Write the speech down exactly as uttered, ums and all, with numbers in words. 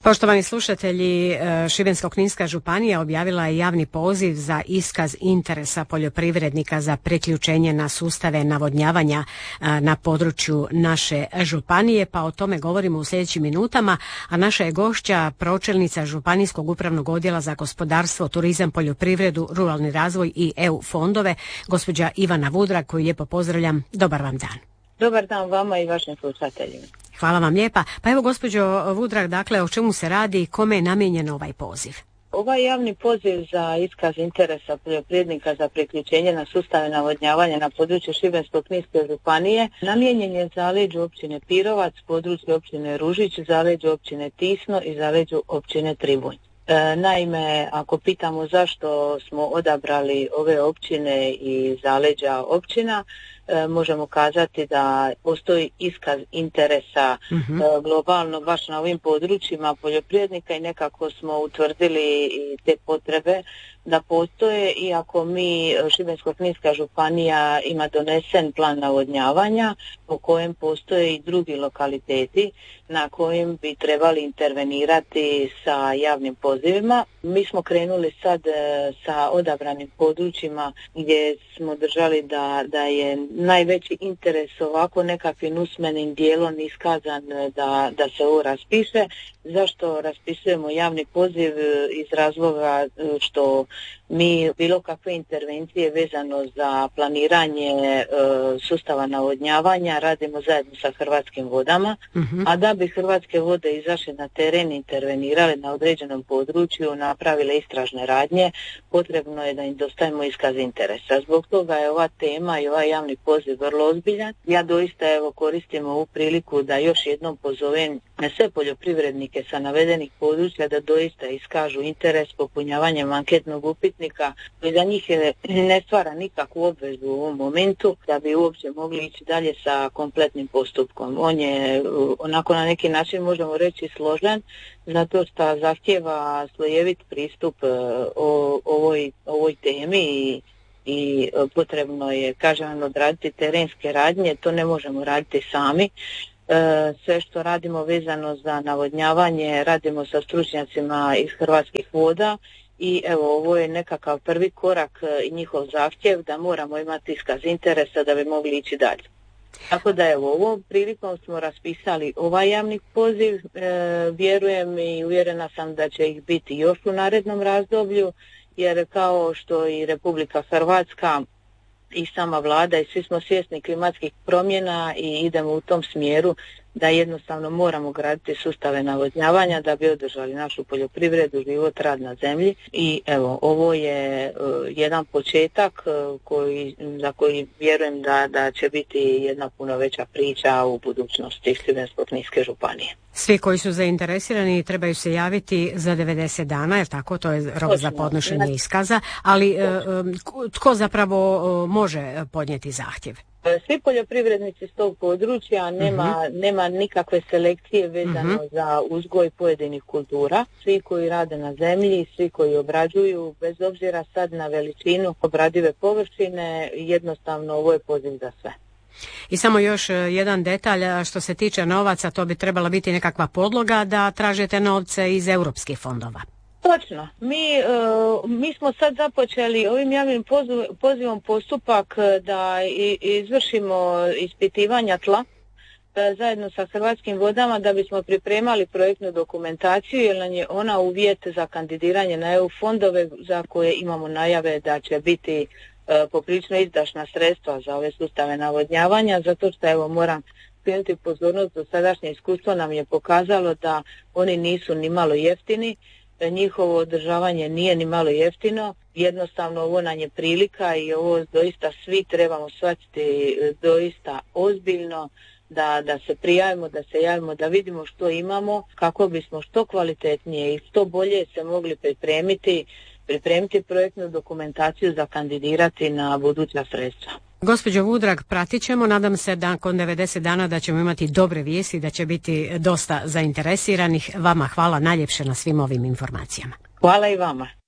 Poštovani slušatelji, Šibensko-kninska županija objavila je javni poziv za iskaz interesa poljoprivrednika za priključenje na sustave navodnjavanja na području naše županije, pa o tome govorimo u sljedećim minutama, a naša je gošća pročelnica Županijskog upravnog odjela za gospodarstvo, turizam, poljoprivredu, ruralni razvoj i E U fondove, gospođa Ivana Vudrag, koju lijepo pozdravljam. Dobar vam dan. Dobar dan vama i vašim slušateljima. Hvala vam lijepa. Pa evo, gospođo Vudrag, dakle, o čemu se radi i kome je namijenjen ovaj poziv? Ovaj javni poziv za iskaz interesa poljoprivrednika za priključenje na sustave navodnjavanja na području Šibensko-kninske županije namijenjen je zaleđu općine Pirovac, području općine Ružić, zaleđu općine Tisno i zaleđu općine Tribunj. E, naime, ako pitamo zašto smo odabrali ove općine i zaleđa općina, e, možemo kazati da postoji iskaz interesa mm-hmm. e, globalno baš na ovim područjima poljoprivrednika i nekako smo utvrdili i te potrebe da postoje, iako mi Šibensko-kninska županija ima donesen plan navodnjavanja po kojem postoje i drugi lokaliteti na kojim bi trebali intervenirati sa javnim pozivima. Mi smo krenuli sad e, sa odabranim područjima gdje smo držali da, da je najveći interes ovako nekakvim usmenim dijelom iskazan da, da se ovo raspiše. Zašto raspisujemo javni poziv? Iz razloga što mi bilo kakve intervencije vezano za planiranje e, sustava navodnjavanja radimo zajedno sa Hrvatskim vodama, uh-huh. a da bi Hrvatske vode izašle na teren, intervenirale na određenom području, napravile istražne radnje, potrebno je da im dostavimo iskaz interesa. Zbog toga je ova tema i ovaj javni poziv vrlo ozbiljan. Ja doista evo koristim ovu priliku da još jednom pozovem na sve poljoprivrednike sa navedenih područja da doista iskažu interes popunjavanjem anketnog upitnika koji za njih ne stvara nikakvu obvezu u ovom momentu da bi uopće mogli ići dalje sa kompletnim postupkom. On je onako na neki način možemo reći složen zato što zahtjeva slojevit pristup o ovoj, ovoj temi i i potrebno je, kažem, odraditi terenske radnje, to ne možemo raditi sami. E, sve što radimo vezano za navodnjavanje radimo sa stručnjacima iz Hrvatskih voda i evo ovo je nekakav prvi korak i njihov zahtjev da moramo imati iskaz interesa da bi mogli ići dalje. Tako da evo, ovom prilikom smo raspisali ovaj javni poziv, e, vjerujem i uvjerena sam da će ih biti još u narednom razdoblju, jer kao što i Republika Hrvatska i sama vlada i svi smo svjesni klimatskih promjena i idemo u tom smjeru da jednostavno moramo graditi sustave navodnjavanja da bi održali našu poljoprivredu, život, rad na zemlji. I evo, ovo je uh, jedan početak uh, koji, za koji vjerujem da, da će biti jedna puno veća priča u budućnosti Šibensko-kninske županije. Svi koji su zainteresirani trebaju se javiti za devedeset dana, jer tako, to je rok za podnošenje iskaza, ali uh, tko zapravo uh, može podnijeti zahtjev? Svi poljoprivrednici s tog područja, nema, uh-huh. nema nikakve selekcije vezano uh-huh. za uzgoj pojedinih kultura. Svi koji rade na zemlji, svi koji obrađuju, bez obzira sad na veličinu obradive površine, jednostavno ovo je poziv za sve. I samo još jedan detalj, što se tiče novaca, to bi trebala biti nekakva podloga da tražite novce iz europskih fondova. Točno. Mi, uh, mi smo sad započeli ovim javnim poziv, pozivom postupak da i, izvršimo ispitivanja tla uh, zajedno sa Hrvatskim vodama da bismo pripremali projektnu dokumentaciju, jer nam je ona uvjet za kandidiranje na E U fondove za koje imamo najave da će biti uh, poprilično izdašna sredstva za ove sustave navodnjavanja, zato što evo moram skrenuti pozornost, do sadašnje iskustvo nam je pokazalo da oni nisu ni malo jeftini. Njihovo održavanje nije ni malo jeftino, jednostavno ovo nam je prilika i ovo doista svi trebamo shvatiti doista ozbiljno, da, da se prijavimo, da se javimo, da vidimo što imamo, kako bismo što kvalitetnije i što bolje se mogli pripremiti, pripremiti projektnu dokumentaciju za kandidirati na buduća sredstva. Gospođo Vudrag, pratit ćemo, nadam se da nakon devedeset dana da ćemo imati dobre vijesti, da će biti dosta zainteresiranih. Vama hvala najljepše na svim ovim informacijama. Hvala i vama.